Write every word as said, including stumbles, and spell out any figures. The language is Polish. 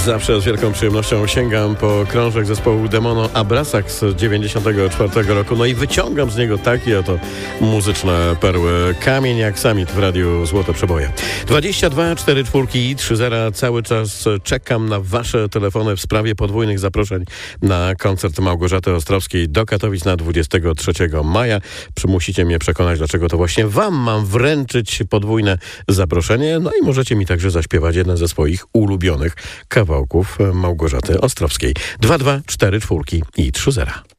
Zawsze z wielką przyjemnością sięgam po krążek zespołu Demono Abrasax z dziewięćdziesiątego czwartego roku, no i wyciągam z niego takie oto muzyczne perły. Kamień jak samit w radiu Złote Przeboje. dwadzieścia dwa cztery cztery i trzy zero. Cały czas czekam na wasze telefony w sprawie podwójnych zaproszeń na koncert Małgorzaty Ostrowskiej do Katowic na dwudziestego trzeciego maja. Musicie mnie przekonać, dlaczego to właśnie wam mam wręczyć podwójne zaproszenie. No i możecie mi także zaśpiewać jeden ze swoich ulubionych kawałków Małgorzaty Ostrowskiej. dwa dwa cztery cztery i trzy zero.